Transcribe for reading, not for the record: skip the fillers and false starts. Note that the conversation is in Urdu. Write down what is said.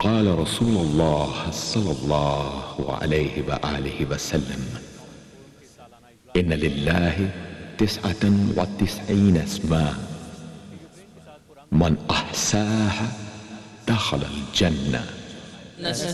قال رسول الله صلى الله عليه وآله وسلم إن لله 99 اسما من أحساها دخل الجنة.